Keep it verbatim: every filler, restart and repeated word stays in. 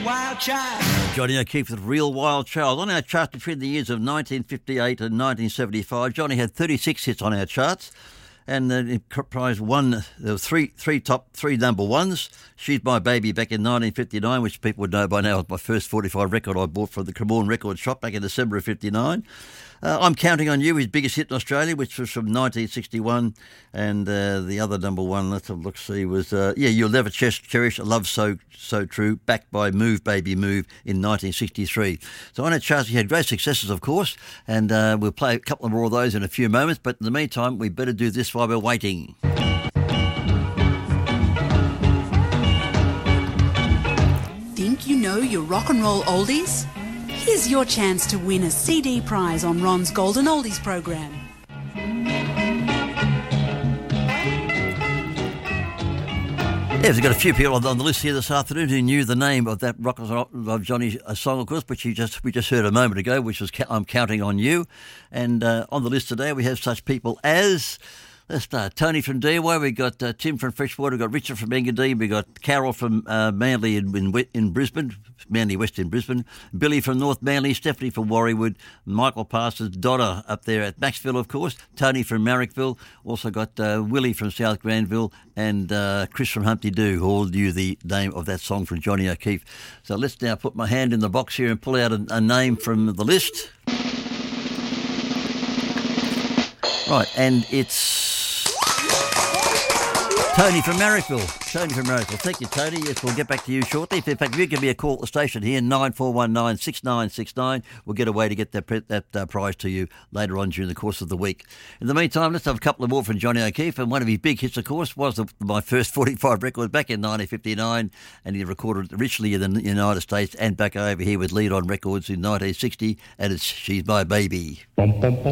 wild child. Johnny O'Keefe with Real Wild Child. On our chart between the years of nineteen fifty-eight and nineteen seventy-five, Johnny had thirty-six hits on our charts. And uh, it comprised one, there were three, three top, three number ones. She's My Baby back in nineteen fifty-nine, which people would know by now was my first forty-five record I bought from the Cremorne Record Shop back in December of fifty-nine. Uh, I'm Counting on You, his biggest hit in Australia, which was from nineteen sixty-one. And uh, the other number one, let's have a look, see, was, uh, yeah, You'll Never Cherish a Love So So True, backed by Move Baby Move in nineteen sixty-three. So on our charts, he had great successes, of course, and uh, we'll play a couple more of those in a few moments. But in the meantime, we better do this while we're waiting. Think you know your rock and roll oldies? Here's your chance to win a C D prize on Ron's Golden Oldies program. Yeah, we've got a few people on the list here this afternoon who knew the name of that Rock and Roll Johnny song, of course, which you just we just heard a moment ago, which was I'm Counting on You. And uh, on the list today we have such people as... Let's start. Tony from Deaway, we've got uh, Tim from Freshwater, we've got Richard from Engadine, we've got Carol from uh, Manly in, in, in Brisbane, Manly West in Brisbane, Billy from North Manly, Stephanie from Warriewood, Michael Parsons, Donna up there at Maxville, of course, Tony from Marrickville, also got uh, Willie from South Granville, and uh, Chris from Humpty Doo, who all knew the name of that song from Johnny O'Keefe. So let's now put my hand in the box here and pull out a, a name from the list. Right, and it's Tony from Marrickville. Tony from Marrickville. Thank you, Tony. Yes, we'll get back to you shortly. In fact, if you give me a call at the station here, nine four one nine, six nine six nine, we'll get a way to get that that uh, prize to you later on during the course of the week. In the meantime, let's have a couple of more from Johnny O'Keefe. And one of his big hits, of course, was the, my first forty-five record back in nineteen fifty-nine. And he recorded it originally in the United States and back over here with Lead On Records in nineteen sixty. And it's She's My Baby. Bum, bum, bum.